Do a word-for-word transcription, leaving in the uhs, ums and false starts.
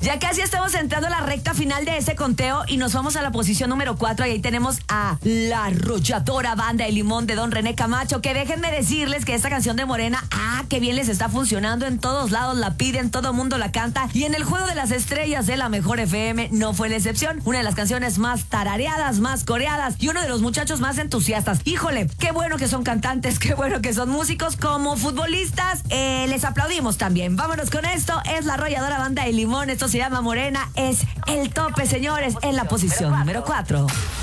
Ya casi estamos entrando a la recta final de este conteo y nos vamos a la posición número cuatro y ahí tenemos a la arrolladora Banda El Limón de don René Camacho, que déjenme decirles que esta canción de Morena, ah, qué bien les está funcionando, en todos lados la piden, todo mundo la canta y en el Juego de las Estrellas de la Mejor F M no fue la excepción, una de las canciones más tarareadas, más coreadas y uno de los muchachos más entusiastas. Híjole, qué bueno que son cantantes, qué bueno que son músicos, como futbolistas, eh, les aplaudimos también. Vámonos con esto, es la arrolladora Banda El Limón, esto se llama Morena, es el tope, señores, en la posición número cuatro.